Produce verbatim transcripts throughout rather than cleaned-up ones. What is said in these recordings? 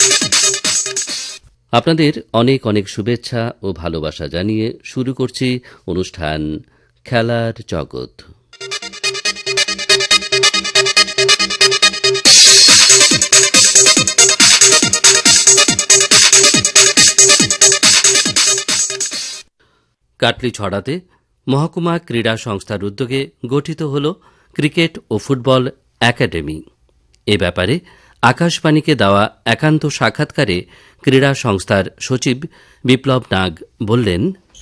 আপনাদের অনেক অনেক শুভেচ্ছা ও ভালোবাসা জানিয়ে শুরু করছি অনুষ্ঠান খেলার জগৎ। কাটলিছড়াতে মহকুমা ক্রীড়া সংস্থার উদ্যোগে গঠিত হল ক্রিকেট ও ফুটবল একাডেমি। এ ব্যাপারে আকাশবাণীকে দেওয়া একান্ত সাক্ষাৎকারে ক্রীড়া সংস্থার সচিব বিপ্লব নাগ বললেন,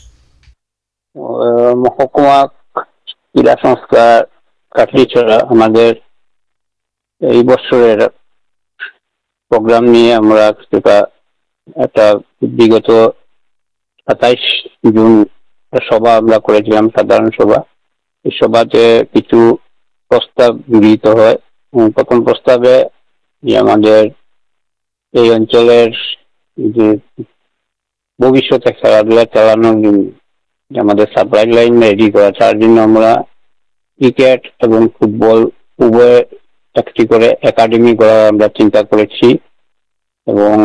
মহকুমা ক্রীড়া সংস্থা কাটলিছড়া আমাদের এই বছরের প্রোগ্রাম নিয়ে আমরা একটা বিগত সাতাইশ জুন সভা আমরা করেছিলাম, সাধারণ সভা। এই সভাতে কিছু প্রস্তাব গৃহীত হয়। প্রথম প্রস্তাবে যে আমাদের এই অঞ্চলের যে ভবিষ্যতে খেলাধুলা চালানোর জন্য আমাদের সাপ্লাই লাইন রেডি করা, তার জন্য আমরা ক্রিকেট এবং ফুটবল উভয় একটি করে একাডেমি করার আমরা চিন্তা করেছি। এবং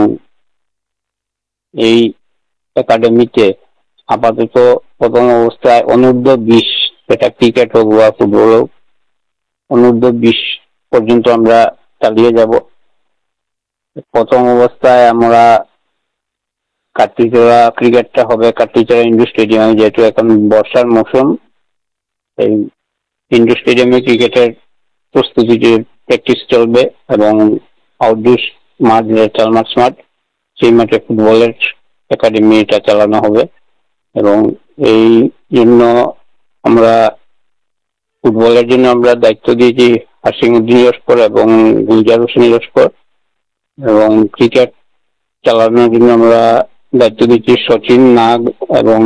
এই একাডেমিতে আপাতত প্রথম অবস্থায় অনূর্ধ্ব বিশ, সেটা ক্রিকেট হোক বা ফুটবল হোক, অনূর্ধ্ব বিশ পর্যন্ত আমরা চালিয়ে যাব। প্রথম অবস্থায় আমরা কাটলিছড়া ক্রিকেটটা হবে কাটলিছড়া ইন্ডোর স্টেডিয়ামে, যেহেতু এখন বর্ষার মৌসুম। এই ইন্ডোর স্টেডিয়ামে ক্রিকেটের প্রস্তুতি প্র্যাকটিস চলবে এবং আউটডোর মাঠ, চালমার্স মাঠ, সেই মাঠে ফুটবলের একাডেমিটা চালানো হবে। এবং এই জন্য আমরা ফুটবলের জন্য আমরা দায়িত্ব দিয়েছি হাসিমুদ্দিন লস্কর এবং গুলজার হোসেন লস্কর, এবং ক্রিকেট চালানোর জন্য আমরা দায়িত্ব দিচ্ছি সচিন নাগ এবং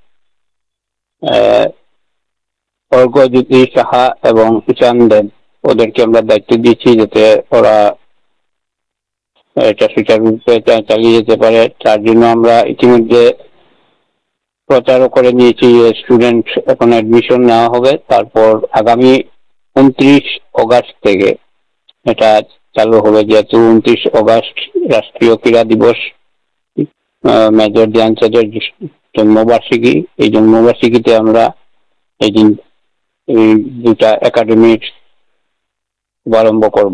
অর্ঘ্যজ্যোতি সাহা এবং কিষান দেব। ওদেরকে আমরা দায়িত্ব দিচ্ছি যাতে ওরা এটা সুচারুরূপে চালিয়ে যেতে পারে। তার জন্য আমরা ইতিমধ্যে প্রচারও করে নিয়েছি, স্টুডেন্ট এখন অ্যাডমিশন নেওয়া হবে। তারপর আগামী উনত্রিশ অগাস্ট থেকে এটা চালু হবে, যেহেতু উনত্রিশ অগাস্ট রাষ্ট্রীয় ক্রীড়া দিবস, মেজর ধ্যানচাঁদের জন্মবার্ষিকী। এই জন্মবার্ষিকীতে আমরা এই দিন এই দুটা একাডেমির শুভারম্ভ করব।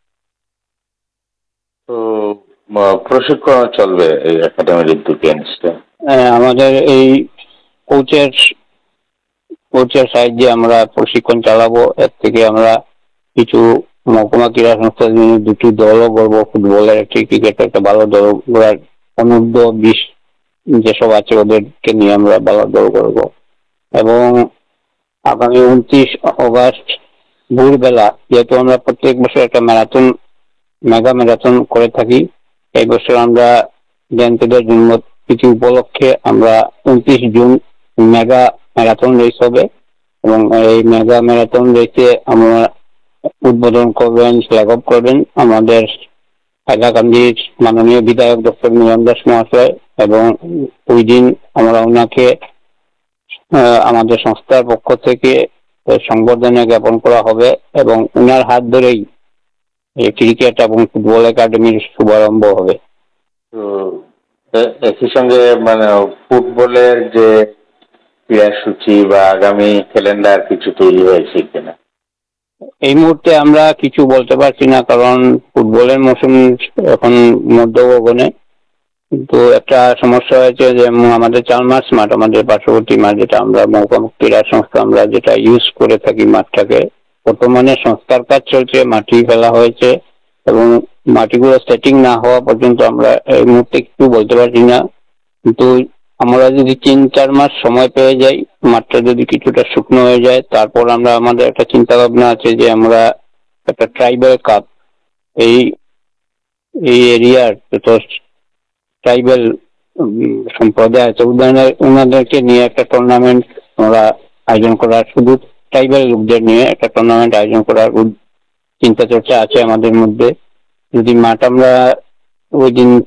তো প্রশিক্ষণ চলবে এই একাডেমির উদ্যোগে? আমাদের এই কোচের কোচের সাহায্যে আমরা প্রশিক্ষণ চালাবো। এর থেকে আমরা কিছু মহকুমা ক্রীড়া সংস্থার জন্য দুটি দলও করবো, ফুটবলের একটি, ক্রিকেটের একটা ভালো দল করার। অনূর্ধ্ব বিশ যেসব আছে ওদেরকে নিয়ে আমরা ভালো দল করবো। এবং আগামী উনত্রিশ অগাস্ট ভোরবেলা, যেহেতু আমরা প্রত্যেক বছর একটা ম্যারাথন, মেগা ম্যারাথন করে থাকি, এই বছর আমরা ধ্যানচাঁদের জন্মতিথি উপলক্ষে আমরা উনত্রিশ জুন মেগা ম্যারাথন রেস হবে। এবং এই মেগা ম্যারাথন রেসে আমরা উদ্বোধন করবেন, ফ্ল্যাগ অফ করবেন আমাদের হাইলাকান্দির মাননীয় বিধায়ক ডক্টর মিলন দাস মহাশয়। এবং ওই দিন আমরা ওনাকে আমাদের সংস্থার পক্ষ থেকে সংবর্ধনা জ্ঞাপন করা হবে এবং ওনার হাত ধরেই এই ক্রিকেট এবং ফুটবল একাডেমির শুভারম্ভ হবে। তো একই সঙ্গে মানে ফুটবলের যে ক্রীড়াসূচি বা আগামী ক্যালেন্ডার কিছু তৈরি হয়েছে কিনা? এই মুহূর্তে আমরা কিছু বলতে পারছি না, কারণ ফুটবলের মৌসুম এখন মধ্য গগনে। কিন্তু একটা সমস্যা হয়েছে যে আমাদের চালমার্স মাঠ, আমাদের পার্শ্ববর্তী মাঠ, যেটা আমরা মহকুমা ক্রীড়া সংস্থা আমরা যেটা ইউজ করে থাকি মাঠটাকে, বর্তমানে সংস্কার কাজ চলছে, মাটি ফেলা হয়েছে এবং মাটিগুলো সেটিং না হওয়া পর্যন্ত আমরা এই মুহূর্তে কিছু বলতে পারছি না। কিন্তু আমরা যদি তিন চার মাস সময় পেয়ে যাই, মাঠটা যদি কিছুটা শুকনো হয়ে যায়, তারপর আমরা আমাদের একটা চিন্তা ভাবনা আছে যে আমরা একটা ট্রাইবাল কাপ, এই এই এরিয়ার যত ট্রাইবাল সম্প্রদায় আছে ওনাদেরকে নিয়ে একটা টুর্নামেন্ট আমরা আয়োজন করার, শুধু ট্রাইবাল লোকদের নিয়ে একটা টুর্নামেন্ট আয়োজন করার চিন্তা চর্চা আছে আমাদের মধ্যে। যদি মাঠ আমরা ওই দিন